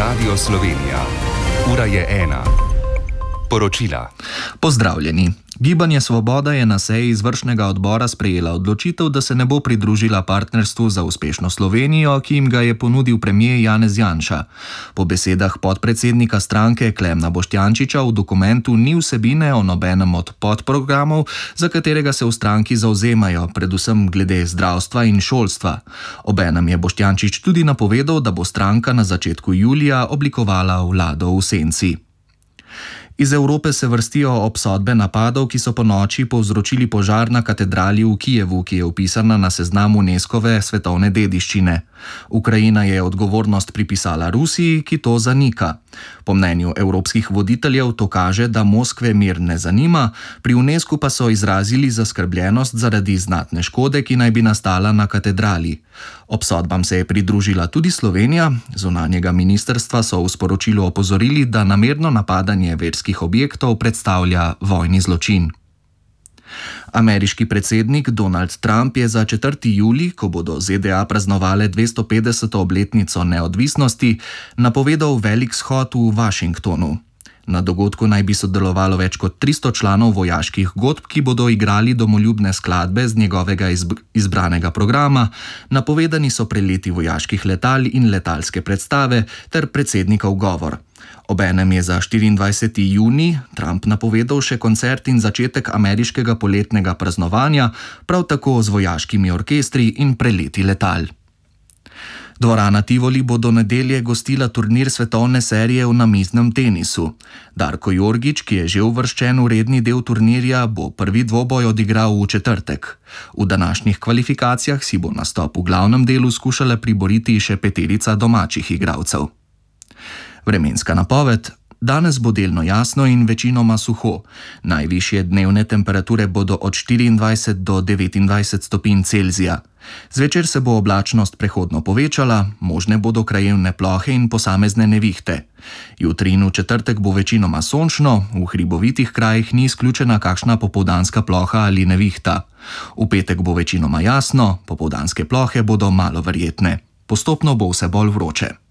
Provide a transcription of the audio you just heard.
Radio Slovenija. Ura je 1. Poročila. Pozdravljeni. Gibanje Svoboda je na seji izvršnega odbora sprejela odločitev, da se ne bo pridružila partnerstvu za uspešno Slovenijo, ki jim ga je ponudil premier Janez Janša. Po besedah podpredsednika stranke Klemna Boštjančiča v dokumentu ni vsebine o nobenem od podprogramov, za katerega se v stranki zavzemajo, predvsem glede zdravstva in šolstva. Obenem je Boštjančič tudi napovedal, da bo stranka na začetku julija oblikovala vlado v senci. Iz Evrope se vrstijo obsodbe napadov, ki so ponoči povzročili požar na katedrali v Kijevu, ki je vpisana na seznam UNESCOve svetovne dediščine. Ukrajina je odgovornost pripisala Rusiji, ki to zanika. Po mnenju evropskih voditeljev to kaže, da Moskve mir ne zanima, pri UNESCO pa so izrazili zaskrbljenost zaradi znatne škode, ki naj bi nastala na katedrali. Obsodbam se je pridružila tudi Slovenija. Zunanjega ministrstva so v sporočilu opozorili, da namerno napadanje verskih objektov predstavlja vojni zločin. Ameriški predsednik Donald Trump je za 4. julij, ko bodo ZDA praznovale 250. obletnico neodvisnosti, napovedal velik shod v Washingtonu. Na dogodku naj bi sodelovalo več kot 300 članov vojaških godb, ki bodo igrali domoljubne skladbe z njegovega izbranega programa, napovedani so preleti vojaških letal in letalske predstave ter predsednikov govor. Obenem je za 24. junij Trump napovedal še koncert in začetek ameriškega poletnega praznovanja, prav tako z vojaškimi orkestri in preleti letal. Dvorana Tivoli bo do nedelje gostila turnir svetovne serije v namiznem tenisu. Darko Jorgić, ki je že uvrščen v redni del turnirja, bo prvi dvoboj odigral v četrtek. V današnjih kvalifikacijah si bo nastop v glavnem delu skušala priboriti še 5 domačih igralcev. Vremenska napoved. Danes bo delno jasno in večinoma suho. Najvišje dnevne temperature bodo od 24 do 29 stopinj Celzija. Zvečer se bo oblačnost prehodno povečala, možne bodo krajevne plohe in posamezne nevihte. Jutri in v četrtek bo večinoma sončno, v hribovitih krajih ni izključena kakšna popoldanska ploha ali nevihta. V petek bo večinoma jasno, popoldanske plohe bodo malo verjetne. Postopno bo vse bolj vroče.